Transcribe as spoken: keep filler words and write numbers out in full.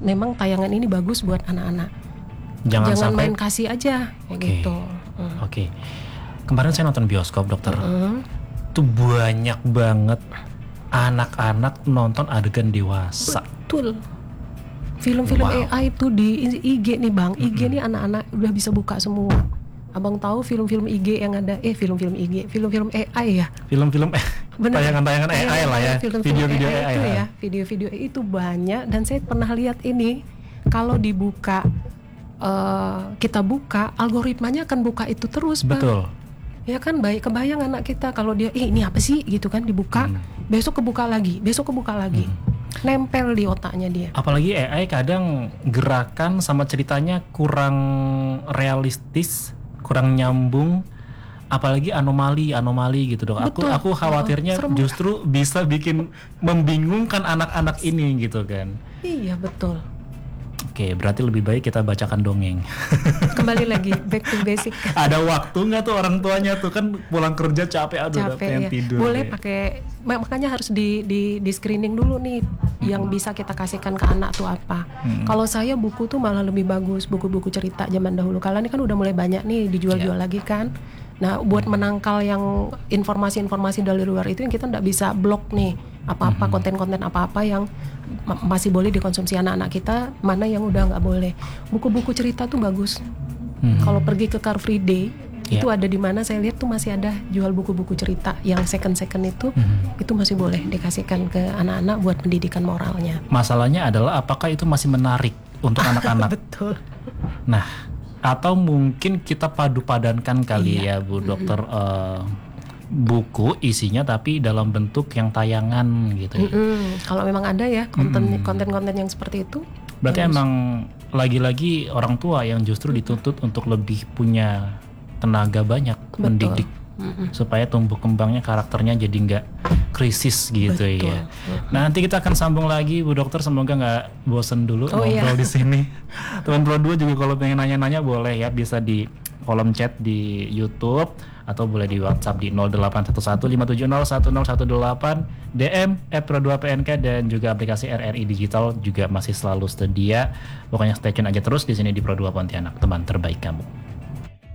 memang tayangan ini bagus buat anak-anak. Jangan, Jangan sampai main kasih aja kayak Oke. gitu. Hmm. Oke. Okay. Kemarin saya nonton bioskop, dokter. Hmm. Tuh banyak banget anak-anak nonton adegan dewasa. Betul. Film-film Wow. A I itu di I G nih Bang. I G nih anak-anak udah bisa buka semua. Abang tahu film-film I G yang ada, eh film-film I G, film-film A I ya. Film-film eh Bener. tayangan-tayangan A I lah ya. Film-film Video-video A I A I itu lah. ya. Video-video A I itu banyak dan saya pernah lihat ini kalau dibuka eh, kita buka algoritmanya akan buka itu terus, Bang. Betul. Ya kan, baik kebayang anak kita kalau dia eh, ini apa sih gitu kan dibuka, Hmm. besok kebuka lagi, besok kebuka lagi. Nempel di otaknya dia. Apalagi A I kadang gerakan sama ceritanya kurang realistis, kurang nyambung, apalagi anomali-anomali gitu dok. Aku Betul. aku khawatirnya Serem. justru bisa bikin membingungkan anak-anak ini gitu kan. Iya betul. Oke, berarti lebih baik kita bacakan dongeng. Kembali lagi back to basic. Ada waktu nggak tuh orang tuanya tuh kan pulang kerja capek, aduh udah Capek pengen ya. tidur. Boleh ya. pakai mak- makanya harus di di di screening dulu nih yang bisa kita kasihkan ke anak tuh apa. Hmm. Kalau saya buku tuh malah lebih bagus, buku-buku cerita zaman dahulu. Kalau ini kan udah mulai banyak nih dijual-jual Ya. lagi kan. Nah, buat menangkal yang informasi-informasi dari luar itu yang kita nggak bisa blok nih apa-apa Hmm. konten-konten apa-apa yang ma- masih boleh dikonsumsi anak-anak kita, mana yang udah nggak boleh. Buku-buku cerita tuh bagus. Hmm. Kalau pergi ke Car Free Day Ya. itu ada di mana saya lihat tuh masih ada jual buku-buku cerita yang second-second itu, Hmm. itu masih boleh dikasihkan ke anak-anak buat pendidikan moralnya. Masalahnya adalah apakah itu masih menarik untuk anak-anak? Betul. Nah, atau mungkin kita padu-padankan kali ya Bu Dokter, eh, buku isinya tapi dalam bentuk yang tayangan gitu ya. Mm-mm. Kalau memang ada ya konten konten-konten yang seperti itu, Berarti bagus. emang lagi-lagi orang tua yang justru dituntut untuk lebih punya tenaga banyak Betul. mendidik Mm-mm. supaya tumbuh kembangnya karakternya jadi nggak krisis gitu Betul. ya. Nah, nanti kita akan sambung lagi Bu Dokter, semoga nggak bosen dulu Oh, ngobrol iya. di sini. Teman Pro dua juga kalau pengen nanya-nanya boleh ya, bisa di kolom chat di YouTube atau boleh di WhatsApp di nol delapan satu satu lima tujuh nol satu nol satu delapan, D M at Pro dua P N K, dan juga aplikasi R R I Digital juga masih selalu sedia. Pokoknya stay tune aja terus di sini di Pro dua Pontianak, teman terbaik kamu.